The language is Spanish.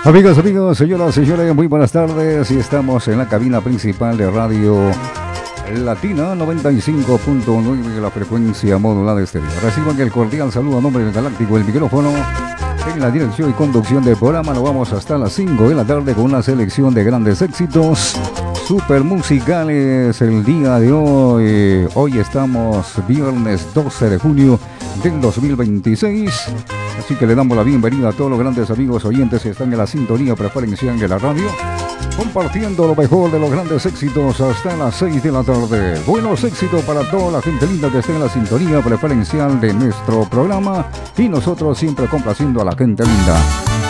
Amigos, señoras, señores, muy buenas tardes. Y estamos en la cabina principal de Radio Latina 95.9, la frecuencia modulada estéreo. Reciban el cordial saludo a nombre del Galáctico, el micrófono. En la dirección y conducción del programa nos vamos hasta las 5 de la tarde con una selección de grandes éxitos super musicales el día de hoy. Hoy estamos viernes 12 de junio del 2026. Así que le damos la bienvenida a todos los grandes amigos oyentes que están en la sintonía preferencial de la radio, compartiendo lo mejor de los grandes éxitos hasta las 6 de la tarde. Buenos éxitos para toda la gente linda que está en la sintonía preferencial de nuestro programa y nosotros siempre complaciendo a la gente linda.